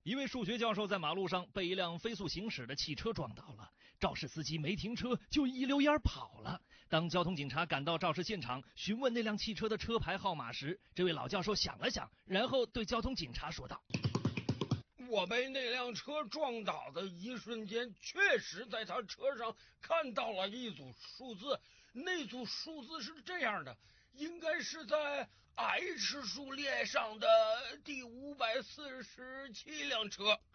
一位数学教授在马路上被一辆飞速行驶的汽车撞倒了，肇事司机没停车就一溜烟跑了。当交通警察赶到肇事现场询问那辆汽车的车牌号码时，这位老教授想了想，然后对交通警察说道： 我被那辆车撞倒的一瞬间，确实在他车上看到了一组数字，那组数字是这样的，应该是在 H 数列上的第547辆车。